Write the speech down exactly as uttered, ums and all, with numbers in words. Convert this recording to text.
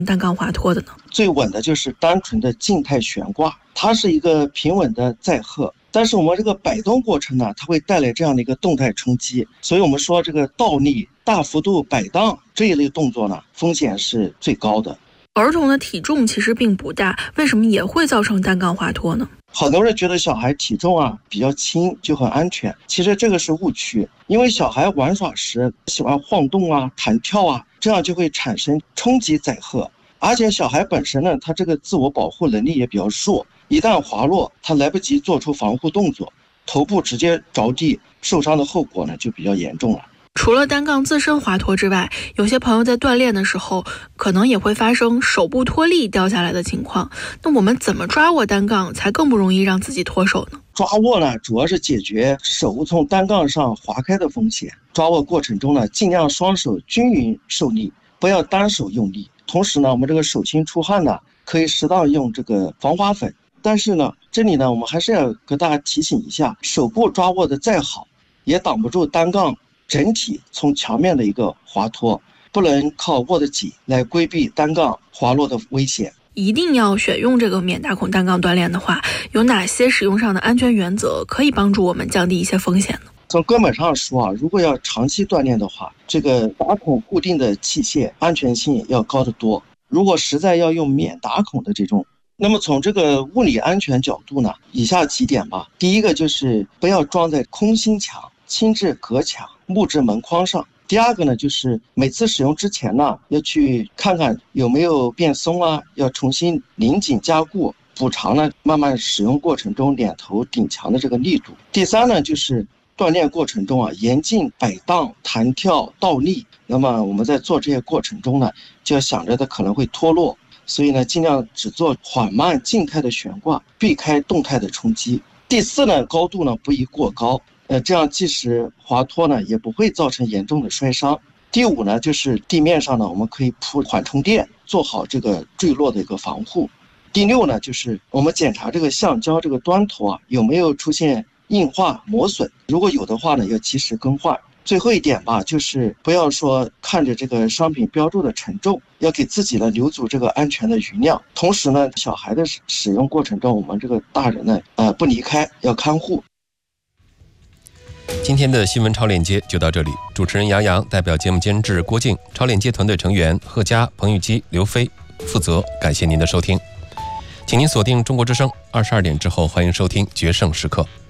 单杠滑脱的呢？ 最稳的就是单纯的静态悬挂，它是一个平稳的载荷，但是我们这个摆动过程呢，它会带来这样的一个动态冲击，所以我们说这个倒立、大幅度摆荡这一类动作呢，风险是最高的。 儿童的体重其实并不大，为什么也会造成单杠滑脱呢？ 好多人觉得小孩体重啊比较轻就很安全，其实这个是误区，因为小孩玩耍时喜欢晃动啊、弹跳啊，这样就会产生冲击载荷，而且小孩本身呢，他这个自我保护能力也比较弱，一旦滑落，他来不及做出防护动作，头部直接着地，受伤的后果呢就比较严重了。 除了单杠自身滑脱之外，有些朋友在锻炼的时候可能也会发生手部脱力掉下来的情况，那我们怎么抓握单杠才更不容易让自己脱手呢？ 抓握呢，主要是解决手从单杠上滑开的风险。抓握过程中呢，尽量双手均匀受力，不要单手用力。同时呢，我们这个手心出汗呢，可以适当用这个防滑粉。但是呢，这里呢，我们还是要跟大家提醒一下，手部抓握的再好，也挡不住单杠整体从墙面的一个滑脱，不能靠握得紧来规避单杠滑落的危险。 一定要选用这个免打孔单杠锻炼的话，有哪些使用上的安全原则可以帮助我们降低一些风险呢？ 从根本上说啊，如果要长期锻炼的话，这个打孔固定的器械安全性要高得多。如果实在要用免打孔的这种，那么从这个物理安全角度呢，以下几点吧。第一个就是不要装在空心墙、轻质隔墙、木质门框上。第二个呢，就是每次使用之前呢，要去看看有没有变松啊，要重新拧紧加固，补偿呢慢慢使用过程中脸头顶墙的这个力度。第三呢，就是锻炼过程中啊，严禁摆荡、弹跳、倒立。那么我们在做这些过程中呢，就要想着它可能会脱落，所以呢，尽量只做缓慢静态的悬挂，避开动态的冲击。第四呢，高度呢不宜过高。呃，这样即使滑脱呢，也不会造成严重的摔伤。第五呢，就是地面上呢，我们可以铺缓冲垫，做好这个坠落的一个防护。第六呢，就是我们检查这个橡胶这个端头啊，有没有出现硬化磨损，如果有的话呢，要及时更换。最后一点吧，就是不要说看着这个商品标注的承重，要给自己呢留足这个安全的余量。同时呢，小孩的使用过程中，我们这个大人呢，呃，不离开，要看护。 今天的新闻超链接就到这里，主持人杨洋代表节目监制郭靖、超链接团队成员贺佳、彭玉基、刘飞负责，感谢您的收听，请您锁定中国之声，二十二点之后欢迎收听决胜时刻。